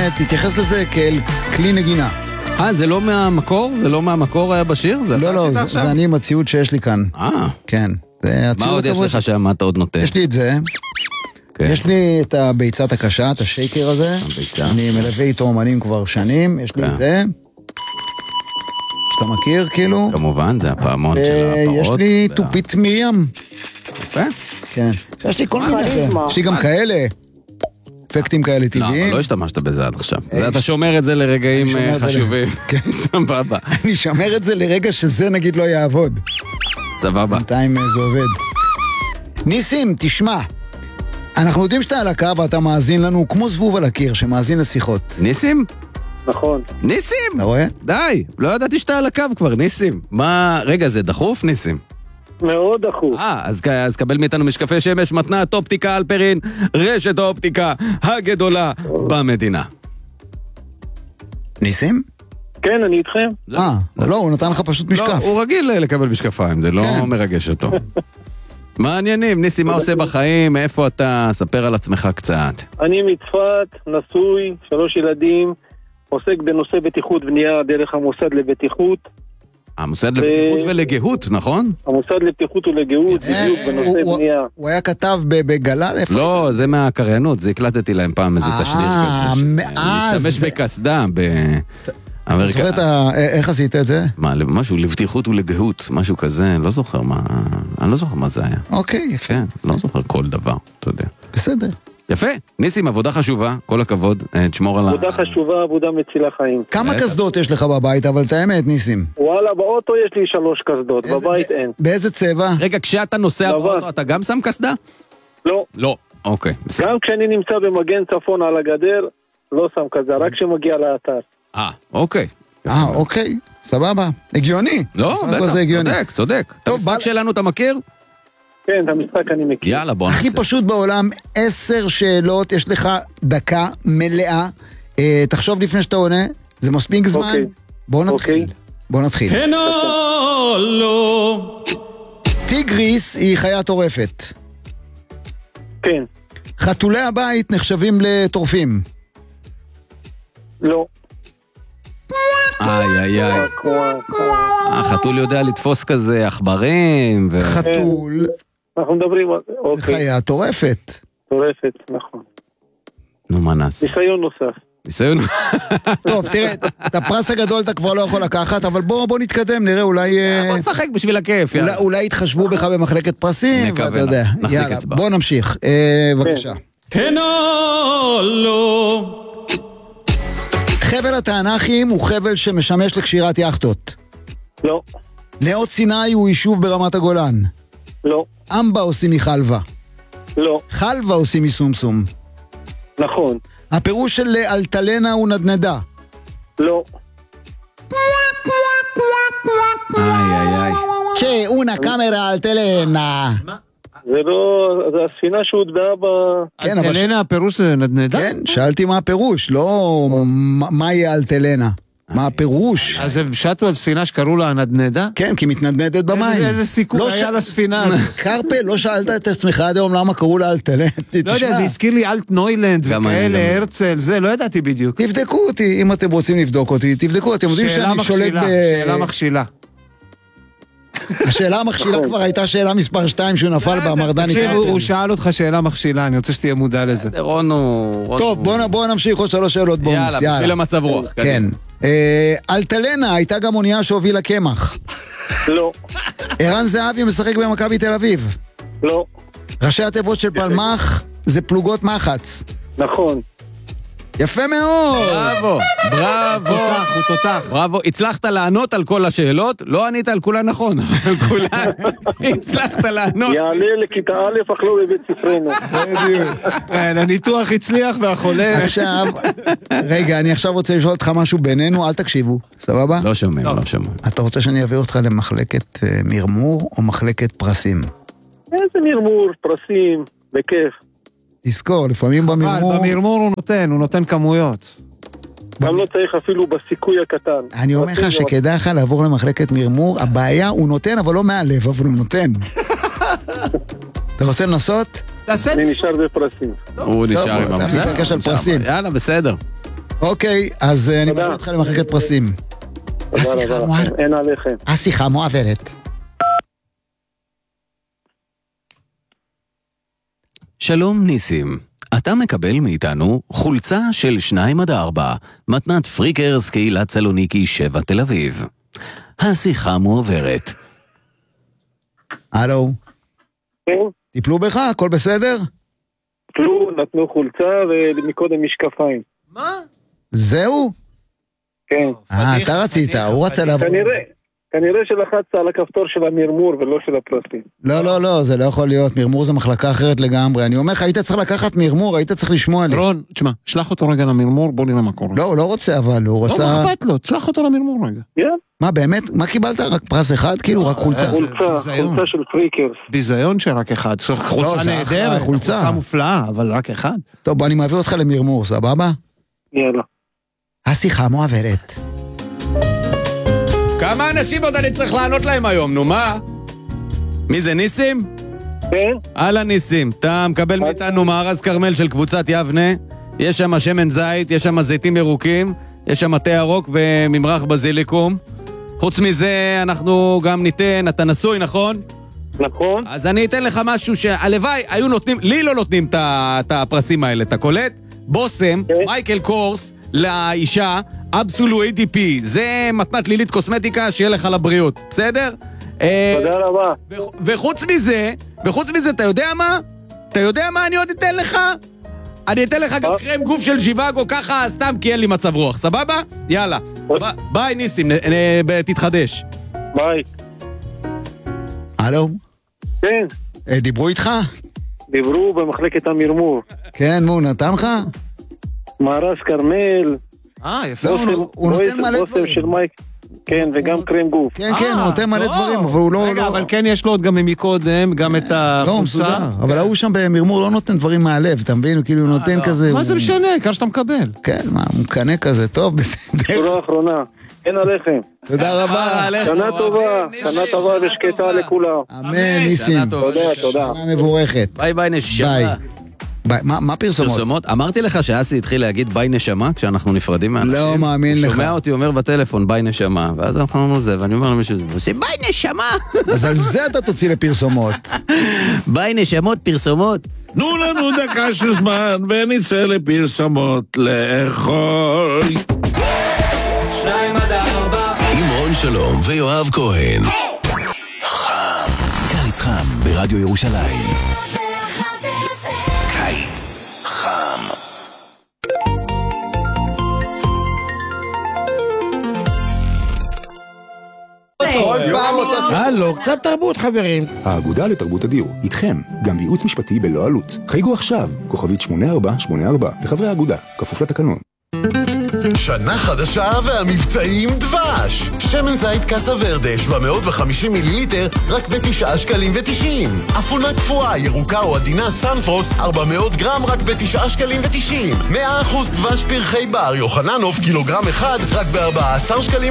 תתייחס לזה כאל כלי נגינה. זה לא מהמקור? זה לא מהמקור היה בשיר? לא, זה אני עם הציוד שיש לי כאן. כן. מה עוד יש לך שם? מה אתה עוד נותן? יש לי את זה. יש לי את הביצת הקשה, את השייקר הזה. אני מלווה איתו אומנים כבר שנים. יש לי את זה. שאתה מכיר, כאילו. כמובן, זה הפעמון של הפרות. יש לי טופית מרים. יפה. כן. יש לי כל מיני. יש לי גם כאלה. אפקטים כאלה טבעיים. לא השתמשת בזה עד עכשיו. אתה שומר את זה לרגעים חשובים. כן. סבבה. אני שומר את זה לרגע שזה נגיד לא יעבוד. סבבה. בינתיים זה עובד. ניסים, תשמע. אנחנו יודעים שאתה על הקו ואתה מאזין לנו כמו זבוב על הקיר שמאזין לשיחות. ניסים? נכון. ניסים! אתה רואה? די, לא ידעתי שאתה על הקו כבר, ניסים. מה, רגע, זה דחוף, ניסים? מאוד דחוף. אז קבל מאיתנו משקפי שמש, מתנת אופטיקה אלפרין, רשת האופטיקה הגדולה במדינה. ניסים? כן, אני איתכם. לא, הוא נתן לך פשוט משקף. לא, הוא רגיל לקבל משקפיים, זה לא מרגש אותו. מעניינים, ניסים, מה עושה בחיים? איפה אתה? ספר על עצמך קצת. אני מצפת, נשוי, 3 ילדים, עוסק בנושא בטיחות בנייה דרך המוסד לבטיחות. המוסד לבטיחות ולגהות, נכון? המוסד לבטיחות ולגהות, בדיוק בנושא בנייה. הוא היה כתב בגלל? לא, זה מהקריינות, זה הקלטתי להם פעם איזה תשדיר כזה. משתמש בקסדה, אתה זוכר איך עשית את זה? מה, משהו לבטיחות ולגהות, משהו כזה, לא זוכר מה, אני לא זוכר מה זה היה. אוקיי, יפה. כן, לא זוכר כל דבר, אתה יודע. בסדר. יפה, ניסים, עבודה חשובה, כל הכבוד, תשמור על עבודה חשובה, עבודה מצילה חיים. כמה קסדות יש לך בבית, אבל את האמת, ניסים? וואלה, באוטו יש לי 3 קסדות, בבית אין. באיזה צבע? רגע, כשאתה נוסע באוטו, אתה גם שם קסדה? לא. לא, אוקיי. גם כשאני נמצא במגן צפון על הגדר, לא שם קסדה, רק כשמגיע לאתר. אוקיי. אוקיי, סבבה. הגיוני. לא, בטח, צודק. את המשחק שלנו אתה מכיר? כן, את המשחק אני מכיר. יאללה, בוא נעשה. הכי פשוט בעולם, 10 שאלות, יש לך דקה מלאה. תחשוב לפני שאתה עונה, זה מספיק זמן. בוא נתחיל. טיגריס היא חיה טורפת. כן. חתולי הבית נחשבים לטורפים. לא. איי. החתול יודע לתפוס כזה עכברים חתול. אנחנו מדברים על... זה חיה טורפת. טורפת, נכון. נו, מה נעשה? ניסיון נוסף. טוב, תראה, את הפרס הגדול אתה כבר לא יכול לקחת, אבל בוא נתקדם, נראה, אולי... בוא נשחק בשביל הכיף, יאללה. אולי יתחשבו בך במחלקת פרסים, ואתה יודע. יאללה, בוא נמשיך. בבקשה. כן או לא. חבל התענכים הוא חבל שמשמש לקשירת יאכטות. לא. נאות סיני הוא יישוב ברמת הגולן. לא. אמבה עושים מחלבה. לא. חלבה עושים מסומסום. נכון. הפירוש של אלטלנה הוא נדנדה. לא. איי. צ'ה, אונה קאמרה אלטלנה. זה לא, זה הספינה שהודבעה ב... כן, אבל... אלטלנה הפירוש זה נדנדה? כן, שאלתי מה הפירוש, לא מה יהיה אלטלנה. מה הפירוש? אז הם שטו על ספינה שקראו לה נדנדה? כן, כי מתנדנדת במים. איזה סיכוי היה לספינה? קרפה, לא שאלת את עצמך עד היום למה קראו לה אלטלנה. לא יודע, זה הזכיר לי אלט נוילנד וכאלה, הרצל, זה, לא ידעתי בדיוק. תבדקו אותי, אם אתם רוצים לבדוק אותי, תבדקו, אתם יודעים שאני שולט ב... שאלה מכשילה. השאלה המכשילה כבר הייתה שאלה מספר 2 שהוא נפל במרדני. תקשיב, הוא שאל אותך שאלה מכשילה, אני רוצה שתהיה מודע לזה. טוב, בוא נמשיך עוד 3 שאלות בונוס. יאללה, בשביל המצב רוח. כן. אלטלנה הייתה גם אונייה שהובילה קמח. לא. ערן זהבי משחק במכבי תל אביב. לא. ראשי התיבות של פלמח זה פלוגות מחץ. נכון. יפה מאוד. בראבו. הוא תותח. בראבו, הצלחת לענות על כל השאלות, לא ענית על כולן נכון. כולן הצלחת לענות. יעלה לכיתה א' אך לא בבית ספרנו. הניתוח הצליח והחולה... עכשיו, רגע, אני עכשיו רוצה לשאול אותך משהו בינינו, אל תקשיבו, סבבה? לא שומעים. אתה רוצה שאני אעביר אותך למחלקת מרמור או מחלקת פרסים? איזה מרמור, פרסים, בכיף. תזכור, לפעמים במרמור... במרמור הוא נותן כמויות. גם לא צריך אפילו בסיכוי הקטן. אני אומר לך שכדאי לך לעבור למחלקת מרמור, הבעיה הוא נותן, אבל לא מהלב, אבל הוא נותן. אתה רוצה לנסות? אני נשאר בפרסים. הוא נשאר עם המחלקת של פרסים. יאללה, בסדר. אוקיי, אז אני מעביר אותך למחלקת פרסים. תודה רבה, אין עליכם. השיחה מועברת. שלום ניסים, אתה מקבל מאיתנו חולצה של 2-4, מתנת פריקרס קהילת סלוניקי 7 תל אביב. השיחה מועברת. הלו, כן? טיפלו בך? הכל בסדר? טיפלו, נתנו חולצה ומקודם משקפיים. מה? זהו? כן. אתה רצית, הוא רצה לעבור. כנראה שלחצת על הכפתור של המרמור ולא של הפרסים. לא, זה לא יכול להיות, מרמור זה מחלקה אחרת לגמרי. אני אומר לך, היית צריך לקחת מרמור, היית צריך לשמוע לי. רון, תשמע, שלח אותו רגע למרמור, בוא נראה מה קורה. לא, הוא לא רוצה, אבל הוא רוצה... לא אכפת לו, שלח אותו למרמור רגע. מה, באמת? מה קיבלת? רק פרס אחד? כאילו, רק חולצה? חולצה של פריקרס. ביזיון שרק אחד. חולצה נהדרת, חולצה מופלאה, אבל רק אחד. טוב, בוא, אני מעביר אותך למרמור, סבבה? יאללה. השיחה מועברת. כמה אנשים עוד אני צריך לענות להם היום, נו מה? מי זה, ניסים? כן? הלאה ניסים, אתה מקבל מאיתנו מארז קרמל של קבוצת יבנה, יש שם שמן זית, יש שם זיתים ירוקים, יש שם תה ירוק וממרח בזיליקום. חוץ מזה אנחנו גם ניתן, אתה נשוי, נכון? נכון. אז אני אתן לך משהו שהלוואי היו נותנים, לי לא נותנים את הפרסים האלה, אתה קולט? בוסם, מייקל קורס, לאישה, אבסולו ADP, זה מתנת לילית קוסמטיקה שיהיה לך לבריאות, בסדר? תודה רבה. וחוץ מזה, אתה יודע מה? אתה יודע מה אני עוד אתן לך? אני אתן לך גם קרם גוף של ז'יוואגו, ככה סתם כי אין לי מצב רוח, סבבה? יאללה, ביי ניסים, תתחדש. ביי. הלו? כן. דיברו איתך? דיברו במחלקת המרמור. כן, הוא נתן לך? מארז קרמל. יפה. הוא נותן מלא דברים. של מייק. כן, וגם קרם גוף. כן, הוא נותן מלא דברים, אבל הוא לא... רגע, אבל כן יש לו עוד גם מקודם, גם את החולצה. אבל הוא שם במרמור לא נותן דברים מהלב, אתה מבין? כאילו הוא נותן כזה... מה זה משנה? כאן שאתה מקבל. כן, מה, הוא מקנה כזה, טוב, בסדר. תודה אחרונה. אין עליכם. תודה רבה. שנה טובה ושקטה לכולם. אמן, ניסים. תודה. שנה מבורכת. ביי נשמה. מה פרסומות? אמרתי לך שאסי התחיל להגיד ביי נשמה כשאנחנו נפרדים מאנשים. לא מאמין לך. הוא שומע אותי אומר בטלפון ביי נשמה, ואז אנחנו אומרים זה, ואני אומר למישהו, הוא עושה ביי נשמה. אז על זה אתה תוציא לפרסומות. ביי נשמות, פרסומות. תנו לנו דקה של זמן ונצא לפרסומות לאכול. 2-4 עם רון שלום ויואב כהן. חם. קיץ חם ברדיו ירושלים. קיץ חם. הלו, קצת תרבות חברים. האגודה לתרבות הדיור, איתכם, גם ייעוץ משפטי בלא עלות. חייגו עכשיו, כוכבית 8484, לחברי האגודה, כפוף לתקנון. שנה חדשה והמבצעים דבש. שמן זית קסה ורדה 750 מיליליטר רק ב9.90 שקלים. אפונה קפואה ירוקה או עדינה סנפרוסט 400 גרם רק ב9.90 שקלים. 100% דבש פרחי בר יוחננוף קילוגרם אחד רק ב14.80 שקלים.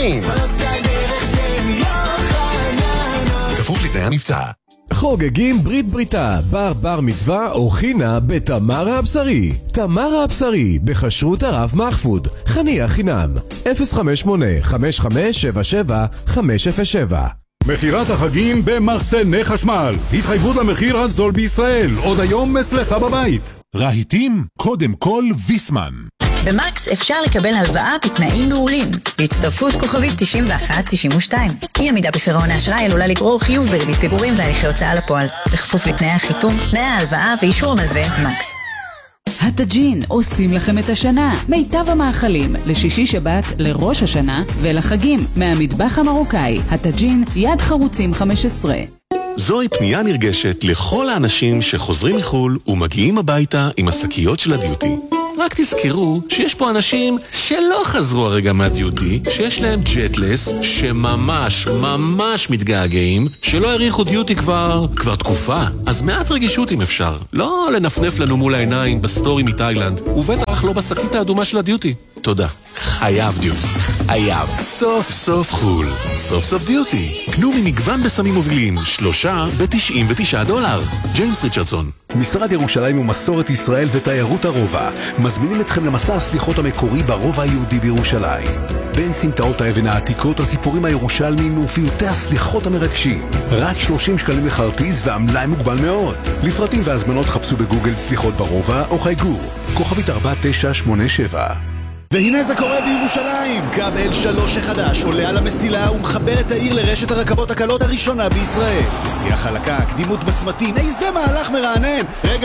כפוף לתנאי המבצע. חוגגים ברית בריתה, בר מצווה או חינה בתמרה הבשרי. תמרה הבשרי, בכשרות הרב מחפוד. חניה חינם. 058-5577-507. מחירת החגים במחסני חשמל. התחייבות למחיר הזול בישראל. עוד היום אצלך בבית. רהיטים, קודם כל ויסמן. במקס אפשר לקבל הלוואה בתנאים מעולים. בהצטרפות כוכבית 9192. אי עמידה בפירעון האשראי עלולה לגרור חיוב בריבית פיגורים והליכי הוצאה לפועל. בכפוף לתנאי החיתום, תנאי ההלוואה ואישור המלווה מקס. הטאג'ין עושים לכם את השנה. מיטב המאכלים לשישי שבת, לראש השנה ולחגים מהמטבח המרוקאי. הטאג'ין יד חרוצים 15. זוהי פנייה נרגשת לכל האנשים שחוזרים מחול ומגיעים הביתה עם השקיות של הדיוטי. רק תזכרו שיש פה אנשים שלא חזרו הרגע מהדיוטי, שיש להם ג'טלס, שממש מתגעגעים, שלא העריכו דיוטי כבר תקופה. אז מעט רגישות אם אפשר. לא לנפנף לנו מול העיניים בסטורי מתאילנד, ובטח לא בשקית האדומה של הדיוטי. תודה. חייב דיוטי. חייב. סוף סוף חול. סוף סוף דיוטי. קנו ממגוון בסמים מובילים. 3 ב$99. ג'יימס ריצ'רדסון. משרד ירושלים ומסורת ישראל ותיירות הרובע מזמינים אתכם למסע הסליחות המקורי ברובע היהודי בירושלים. בין סמטאות האבן העתיקות, הסיפורים הירושלמיים ופיוטי הסליחות המרגשים. רק 30 שקלים לחרטיז והמלאי מוגבל מאוד. לפרטים והזמנות חפשו בגוגל סליחות ברובע או חייגו. כוכבית 4987. והנה זה קורה בירושלים. קו L3 החדש עולה על המסילה ומחבר את העיר לרשת הרכבות הקלות הראשונה בישראל. נסיעה חלקה, קדימות בצמתים, איזה מהלך מרענן. רגע